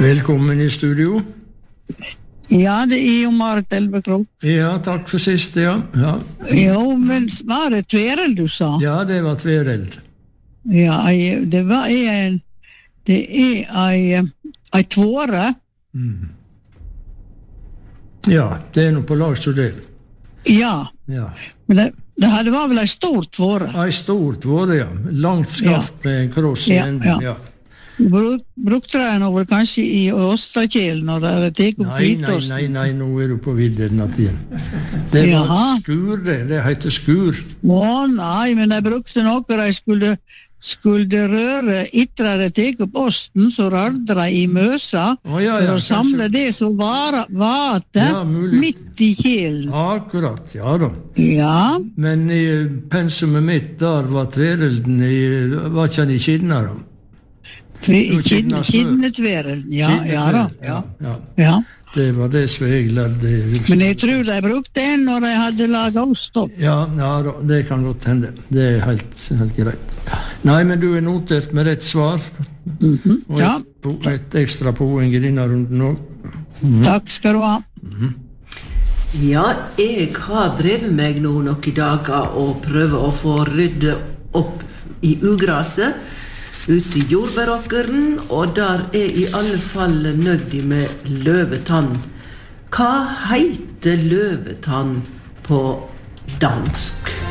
Velkommen i studio. Ja, det jo Marit Elvekrok. Ja, takk for sist, ja. Jo, men var det Tvereld du sa? Ja, det var Tvereld. Ja, det var ei tvåre. Ja, det noe på lag så det. Ja, men det var vel ei stor tvåre? Ei stor tvåre, ja. Langt skaft med en kross i enden, ja. Brukte jeg noe kanskje i Åstakjelen når det tek opp hvitost? Nei, nå du på vidderne til. Det var skur, det heter skur. Nei, men jeg brukte noe de skulle røre etter at de tek opp osten, så rørte de i møsa for å samle det som var midt i kjelen. Akkurat, ja da. Ja. Men i pensumet mitt der var Tverelden var ikke han i Kidna da? Kidnetvereld, ja. Det var det som jeg lærte. Men jeg tror de brukte den når de hadde laget ost. Ja, det kan godt hende. Det helt greit. Nei, men du notert med rett svar. Og et ekstra poeng i denne runden også. Takk skal du ha. Ja, jeg har drevet meg nå noen dager og prøver å få rydde opp i ugraset ute i jordbæråkeren, og der I alle fall nøgdig med løvetann. Hva heter løvetann på dansk?